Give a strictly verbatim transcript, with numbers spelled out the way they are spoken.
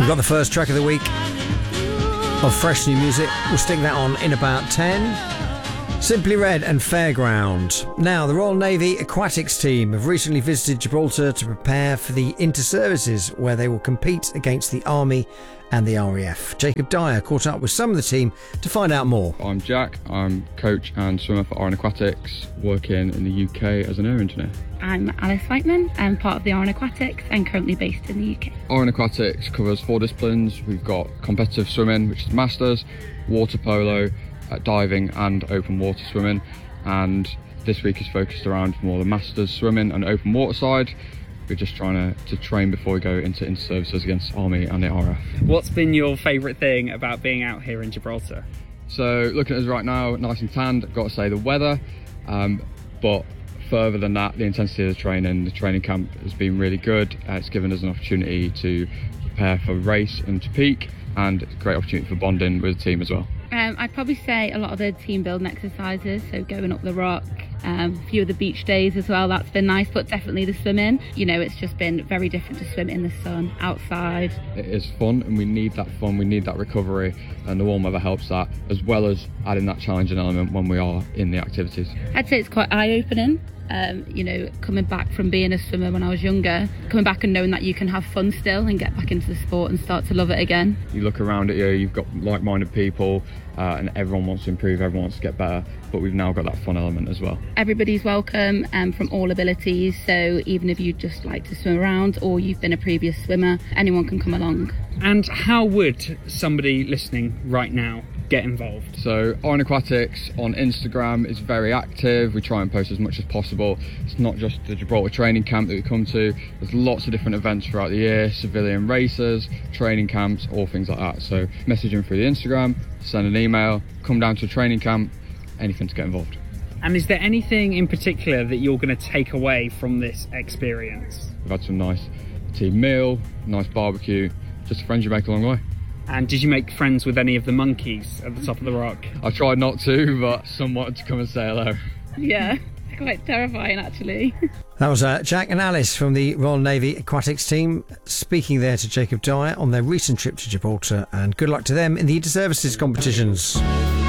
We've got the first track of the week of fresh new music. We'll stick that on in about ten. Simply Red and Fairground. Now, the Royal Navy Aquatics team have recently visited Gibraltar to prepare for the inter-services, where they will compete against the Army and the R A F. Jacob Dyer caught up with some of the team to find out more. I'm Jack. I'm coach and swimmer for Arran Aquatics, working in the U K as an air engineer. I'm Alice Whiteman. I'm part of the Arran Aquatics and currently based in the U K. Arran Aquatics covers four disciplines. We've got competitive swimming, which is masters, water polo, uh, diving and open water swimming. And this week is focused around more the masters swimming and open water side. We're just trying to, to train before we go into inter-services against Army and the R A F. What's been your favourite thing about being out here in Gibraltar? So looking at us right now, nice and tanned, I've got to say the weather, um, but further than that, the intensity of the training, the training camp has been really good. Uh, it's given us an opportunity to prepare for race and to peak, and it's a great opportunity for bonding with the team as well. Um, I'd probably say a lot of the team building exercises, so going up the rock, um, a few of the beach days as well, that's been nice, but definitely the swimming. You know, it's just been very different to swim in the sun, outside. It is fun, and we need that fun, we need that recovery, and the warm weather helps that, as well as adding that challenging element when we are in the activities. I'd say it's quite eye-opening. Um, you know, coming back from being a swimmer when I was younger, coming back and knowing that you can have fun still and get back into the sport and start to love it again. You look around at you, you've got like-minded people, uh, and everyone wants to improve, everyone wants to get better, but we've now got that fun element as well. Everybody's welcome um, from all abilities, so even if you just like to swim around or you've been a previous swimmer, anyone can come along. And how would somebody listening right now get involved? So Arran Aquatics on Instagram is very active. We try and post as much as possible. It's not just the Gibraltar training camp that we come to. There's lots of different events throughout the year, civilian races, training camps, all things like that. So message them through the Instagram, send an email, come down to a training camp, anything to get involved. And is there anything in particular that you're going to take away from this experience? We've had some nice team meal, nice barbecue, just friends you make along the way. And did you make friends with any of the monkeys at the top of the rock? I tried not to, but some wanted to come and say hello. Yeah, it's quite terrifying actually. That was uh, Jack and Alice from the Royal Navy Aquatics team speaking there to Jacob Dyer on their recent trip to Gibraltar, and good luck to them in the inter-services competitions.